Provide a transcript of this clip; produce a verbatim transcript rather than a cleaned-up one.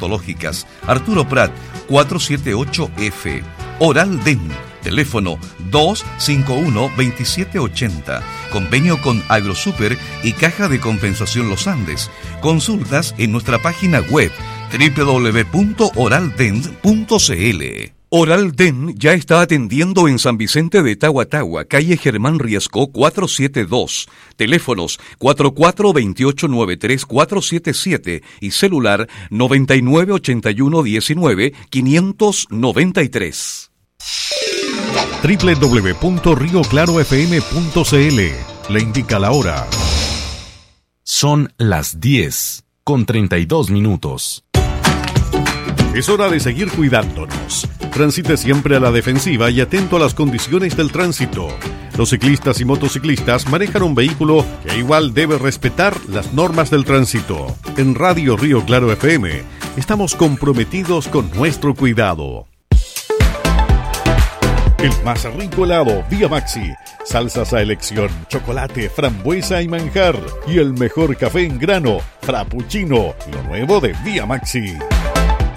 odontológicas. Arturo Prat, cuatrocientos setenta y ocho F. Oral Dent, teléfono dos cinco uno, dos siete ocho cero. Convenio con AgroSuper y Caja de Compensación Los Andes. Consultas en nuestra página web doble u doble u doble u punto oral dent punto c l. Oral Dent ya está atendiendo en San Vicente de Tagua, calle Germán Riesco cuatrocientos setenta y dos, teléfonos cuatro cuatro dos ocho nueve tres cuatro siete siete y celular noventa y nueve ochenta y uno diecinueve quinientos noventa y tres. doble u doble u doble u punto río claro f m punto c l le indica la hora. Son las diez con treinta y dos minutos. Es hora de seguir cuidándonos. Transite siempre a la defensiva y atento a las condiciones del tránsito. Los ciclistas y motociclistas manejan un vehículo que igual debe respetar las normas del tránsito. En Radio Río Claro F M estamos comprometidos con nuestro cuidado. El más rico helado Vía Maxi, salsas a elección, chocolate, frambuesa y manjar, y el mejor café en grano, frappuccino, lo nuevo de Vía Maxi.